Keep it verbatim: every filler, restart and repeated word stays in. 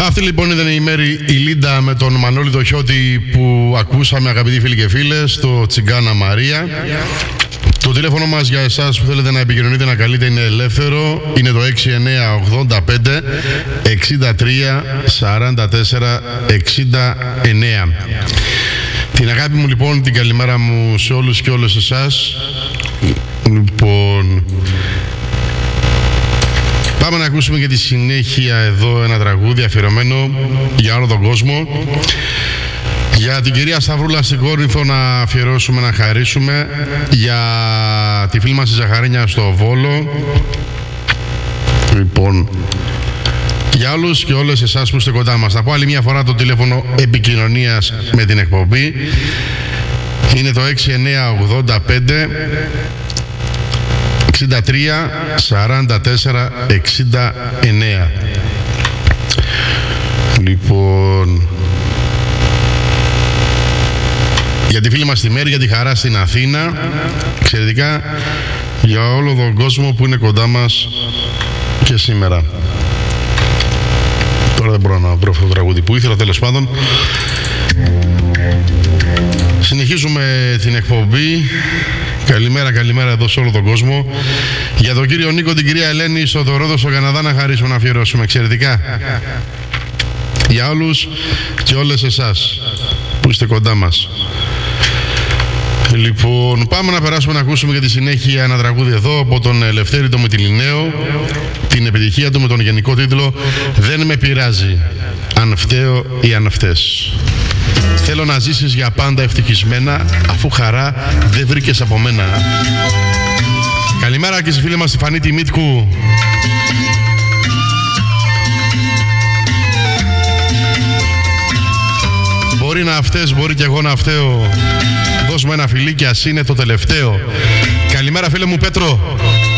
Αυτή λοιπόν ήταν η μέρη η Λίντα με τον Μανώλη το Χιώτη που ακούσαμε, αγαπητοί φίλοι και φίλες, το Τσιγκάνα Μαρία. Το τηλέφωνο μας για εσάς που θέλετε να επικοινωνείτε, να καλείτε, είναι ελεύθερο. Είναι το έξι εννιά ογδόντα πέντε εξήντα τρία σαράντα τέσσερα εξήντα εννέα. Την αγάπη μου λοιπόν, την καλημέρα μου σε όλους και όλες εσάς. Λοιπόν, πάμε να ακούσουμε για τη συνέχεια εδώ ένα τραγούδι αφιερωμένο για όλο τον κόσμο. Για την κυρία Σταυρούλα στην Κόρινθο να αφιερώσουμε, να χαρίσουμε. Για τη φίλη μας τη Ζαχαρένια στο Βόλο. Λοιπόν, για όλους και όλες εσάς που είστε κοντά μας. Να πω άλλη μια φορά το τηλέφωνο επικοινωνίας με την εκπομπή. Είναι το έξι εννιά ογδόντα πέντε εξήντα τρία σαράντα τέσσερα εξήντα εννέα. Λοιπόν, για τη φίλη μας τη Μέρη, για τη Χαρά στην Αθήνα, εξαιρετικά για όλο τον κόσμο που είναι κοντά μας και σήμερα. Τώρα δεν μπορώ να βρω αυτό το τραγούδι που ήθελα, τέλος πάντων. Συνεχίζουμε την εκπομπή. Καλημέρα, καλημέρα εδώ σε όλο τον κόσμο. Για τον κύριο Νίκο, την κυρία Ελένη, στο Δωρόδο, στο Καναδά, να χαρίσουμε, να αφιερώσουμε εξαιρετικά. Για όλους και όλες εσάς που είστε κοντά μας. Λοιπόν, πάμε να περάσουμε να ακούσουμε για τη συνέχεια ένα τραγούδι εδώ από τον Ελευθέρη το Μητυλινέο. Την επιτυχία του με τον γενικό τίτλο «Δεν με πειράζει αν φταίω ή αν φταίς». Θέλω να ζήσεις για πάντα ευτυχισμένα, αφού χαρά δεν βρήκες από μένα. Καλημέρα και στη φίλη μας τη Φανή τη Μίτκου. Μπορεί να φταίς, μπορεί και εγώ να φταίω. Δώσ' μου ένα φιλί και ας είναι το τελευταίο. Καλημέρα φίλε μου Πέτρο.